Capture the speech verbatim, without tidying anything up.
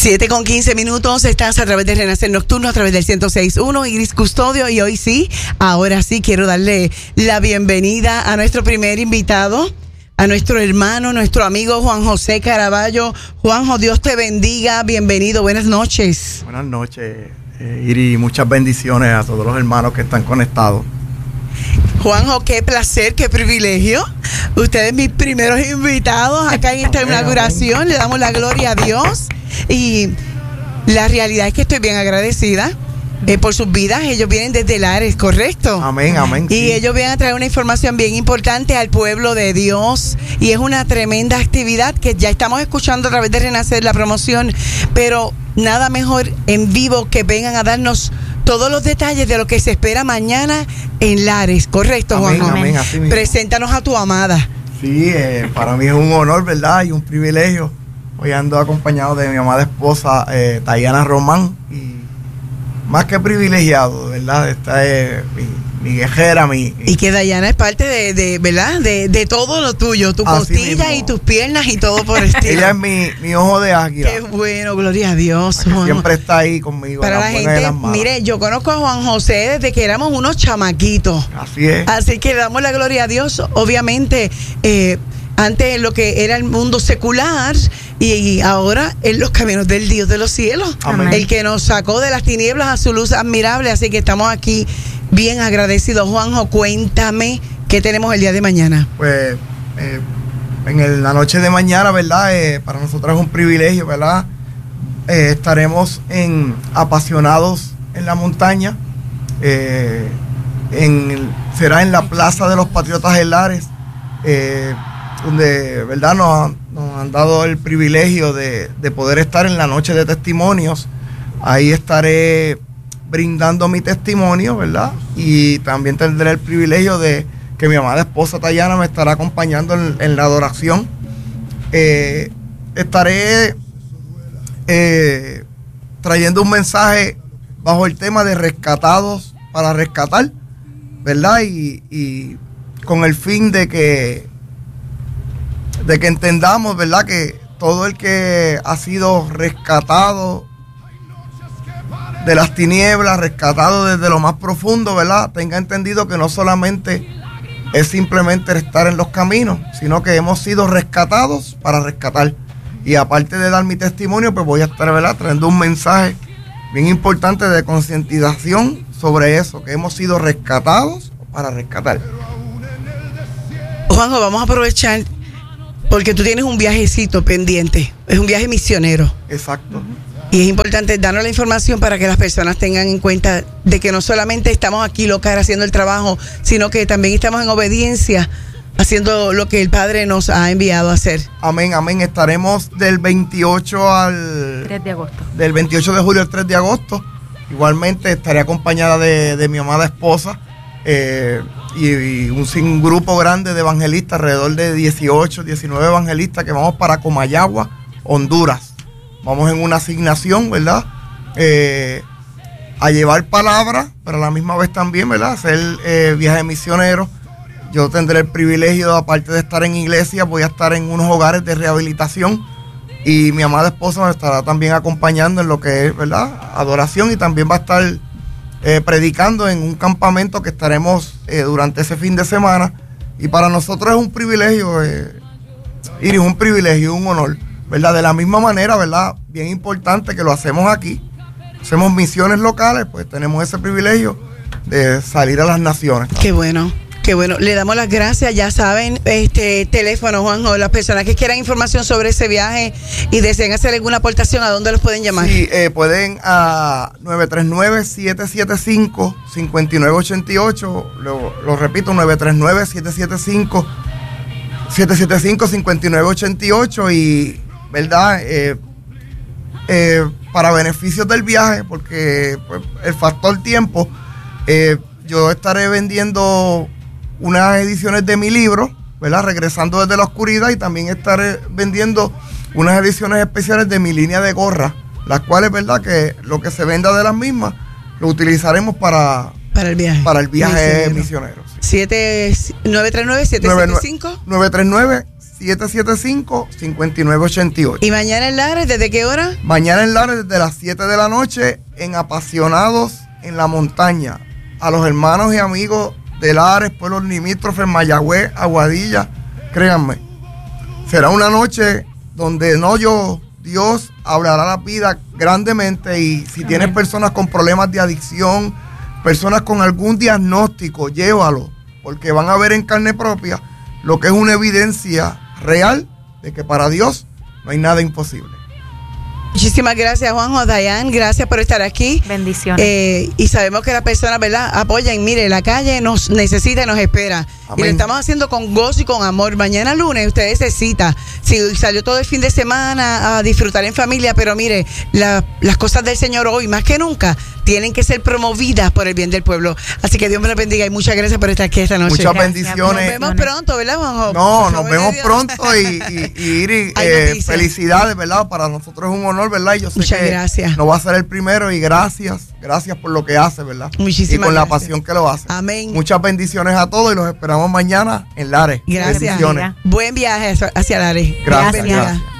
siete con quince minutos, estás a través de Renacer Nocturno, a través del ciento seis punto uno, Iris Custodio, y hoy sí, ahora sí quiero darle la bienvenida a nuestro primer invitado, a nuestro hermano, nuestro amigo Juan José Caraballo. Juanjo, Dios te bendiga, bienvenido, buenas noches. Buenas noches, eh, Iris, muchas bendiciones a todos los hermanos que están conectados. Juanjo, qué placer, qué privilegio. Ustedes mis primeros invitados acá en esta inauguración. Le damos la gloria a Dios. Y la realidad es que estoy bien agradecida eh, por sus vidas. Ellos vienen desde Lares, ¿correcto? Amén, amén. Y sí. ellos vienen a traer una información bien importante al pueblo de Dios. Y es una tremenda actividad que ya estamos escuchando a través de Renacer la promoción. Pero nada mejor en vivo que vengan a darnos todos los detalles de lo que se espera mañana en Lares, ¿correcto, Amén, Juanjo? amén, así mismo. Preséntanos a tu amada. Sí, eh, para mí es un honor, ¿verdad? Y un privilegio. Hoy ando acompañado de mi amada esposa, eh, Tayana Román. Y más que privilegiado, ¿verdad? Esta es mi, mi guerrera, mi... Y que Dayana es parte de, de ¿verdad? De, de todo lo tuyo, tu Así costilla mismo. y tus piernas y todo por el estilo. Ella es mi, mi ojo de águila. Qué bueno, gloria a Dios, Que Juan. siempre está ahí conmigo. Para en la las buenas y en gente, las malas. mire, yo conozco a Juan José desde que éramos unos chamaquitos. Así es. Así que le damos la gloria a Dios. Obviamente, eh, antes lo que era el mundo secular y, y ahora en los caminos del Dios de los cielos. Amén. El que nos sacó de las tinieblas a su luz admirable. Así que estamos aquí bien agradecidos. Juanjo, cuéntame qué tenemos el día de mañana. Pues eh, en el- la noche de mañana, ¿verdad? Eh, para nosotros es un privilegio, ¿verdad? Eh, estaremos en Apasionados en la Montaña. Eh, en, será en la Plaza de los Patriotas de Lares, eh, donde, ¿verdad? Nos han, nos han dado el privilegio de, de poder estar en la noche de testimonios. Ahí estaré brindando mi testimonio, ¿verdad? Y también tendré el privilegio de que mi amada esposa Tayana me estará acompañando en, en la adoración. Eh, estaré eh, trayendo un mensaje bajo el tema de rescatados para rescatar, ¿verdad? Y, y con el fin de que de que entendamos, ¿verdad? Que todo el que ha sido rescatado de las tinieblas, rescatado desde lo más profundo, ¿verdad? Tenga entendido que no solamente es simplemente estar en los caminos, sino que hemos sido rescatados para rescatar. Y aparte de dar mi testimonio, pues voy a estar, ¿verdad?, trayendo un mensaje bien importante de concientización sobre eso, que hemos sido rescatados para rescatar. Juanjo, vamos a aprovechar porque tú tienes un viajecito pendiente. Es un viaje misionero. Exacto. Y es importante darnos la información para que las personas tengan en cuenta de que no solamente estamos aquí locales haciendo el trabajo, sino que también estamos en obediencia haciendo lo que el Padre nos ha enviado a hacer. Amén, amén. Estaremos del veintiocho al... tres de agosto. Del veintiocho de julio al tres de agosto. Igualmente estaré acompañada de, de mi amada esposa eh, y, y un, un grupo grande de evangelistas, alrededor de dieciocho, diecinueve evangelistas que vamos para Comayagua, Honduras. Vamos en una asignación, ¿verdad? Eh, a llevar palabra, pero a la misma vez también, ¿verdad? Hacer eh, viaje misionero. Yo tendré el privilegio, aparte de estar en iglesia, voy a estar en unos hogares de rehabilitación y mi amada esposa me estará también acompañando en lo que es, ¿verdad?, adoración, y también va a estar eh, predicando en un campamento que estaremos eh, durante ese fin de semana. Y para nosotros es un privilegio, eh, Iris, un privilegio, un honor, ¿verdad? De la misma manera, ¿verdad?, bien importante que lo hacemos aquí. Hacemos misiones locales, pues tenemos ese privilegio de salir a las naciones. Qué bueno. Qué bueno, le damos las gracias, ya saben, este teléfono, Juanjo, las personas que quieran información sobre ese viaje y deseen hacer alguna aportación, ¿a dónde los pueden llamar? Sí, eh, pueden a nueve tres nueve, siete siete cinco, cinco nueve ocho ocho, lo, lo repito, nueve tres nueve, siete siete cinco, siete siete cinco, cinco nueve ocho ocho y, ¿verdad? Eh, eh, para beneficios del viaje, porque pues, el factor tiempo, eh, yo estaré vendiendo unas ediciones de mi libro, ¿verdad?, Regresando desde la Oscuridad, y también estaré vendiendo unas ediciones especiales de mi línea de gorras, las cuales, ¿verdad?, que lo que se venda de las mismas lo utilizaremos para, para el viaje, para el viaje misionero. misionero. Sí. siete nueve tres nueve, siete siete cinco nueve tres nueve, siete siete cinco, cinco nueve ocho ocho. ¿Y mañana en Lares, desde qué hora? Mañana en Lares, desde las siete de la noche, en Apasionados en la Montaña. A los hermanos y amigos de Lares, pueblos limítrofes, Mayagüez, Aguadilla, créanme, será una noche donde no yo, Dios hablará la vida grandemente. Y si tienes personas con problemas de adicción, personas con algún diagnóstico, llévalo, porque van a ver en carne propia lo que es una evidencia real de que para Dios no hay nada imposible. Muchísimas gracias, Juanjo, Dayan, gracias por estar aquí. Bendiciones. Eh, y sabemos que las personas, ¿verdad?, apoyan. Mire, la calle nos necesita y nos espera. Amén. Y lo estamos haciendo con gozo y con amor. Mañana lunes ustedes se cita. Si salió todo el fin de semana a disfrutar en familia, pero mire, la, las cosas del Señor hoy, más que nunca, tienen que ser promovidas por el bien del pueblo. Así que Dios me los bendiga y muchas gracias por estar aquí esta noche. Muchas gracias, bendiciones. Nos vemos pronto, ¿verdad, Juanjo? No, nos vemos pronto y, y, y Iris, eh, felicidades, ¿verdad? Para nosotros es un honor, ¿verdad? Y yo sé muchas que gracias. No va a ser el primero y gracias, gracias por lo que hace, ¿verdad? Muchísimas y con gracias. la pasión que lo hace. Amén. Muchas bendiciones a todos y los esperamos mañana en Lares. Gracias. Bendiciones. Buen viaje hacia Lares. Gracias. gracias.